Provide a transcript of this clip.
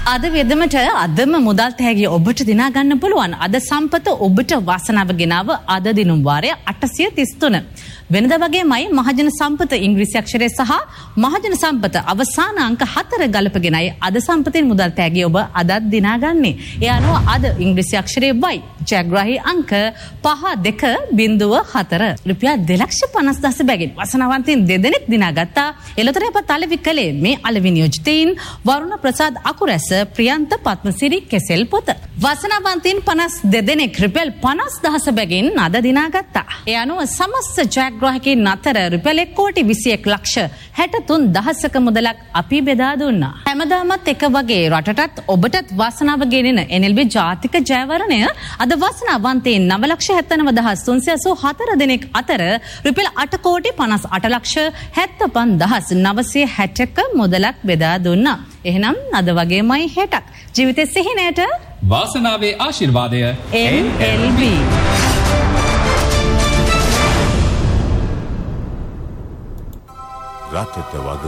අද වෙදමට අදම මුදල් තෑගිය ඔබට දිනා ගන්න පුළුවන්. අද සම්පත ඔබට වාසනාව ගෙනාව අද දිනුම් වාරය 833. වෙනද වගේමයි මහජන සම්පත ඉංග්‍රීසි අක්ෂරය සහ මහජන සම්පත අවසාන අංක 4 ගලපගෙනයි අද සම්පතින් මුදල් තෑගිය ඔබ අදත් දිනාගන්නේ. ඒ අනුව අද ඉංග්‍රීසි අක්ෂරයේ Y ජයග්‍රාහී අංක 5204 රුපියල් 2,50,000 බැගින් වාසනාවන්තයින් දෙදෙනෙක් දිනාගත්තා. එළතරේ අප අලෙවි කළේ මේ අලෙවි නියෝජිතයින් වරුණ ප්‍රසාද් අකුරැස ප්‍රියන්ත පත්මසිරි කෙසෙල් පොත. වාසනාවන්තයින් 52 දෙනෙක් රුපියල් 50,000 බැගින් අද දිනාගත්තා. ඒ අනුව සමස්ත ජයග්‍රාහකයන් අතර රුපියල් 1,21,63,000ක මුදලක් අපි බෙදා දුන්නා. හැමදාමත් එක වගේ රටටත් ඔබටත් වාසනාව ගෙනෙන NLB ජාතික ජයවරණය අද වාසනාවන්තයින් 9,77,384 දෙනෙක් අතර රුපියල් 8,50,75,960ක මුදලක් බෙදා දුන්නා. එහෙනම් අද වගේමයි හෙටක් ජීවිතේ සිහිනයට වාසනාවේ ආශිර්වාදය NLB. රටට වග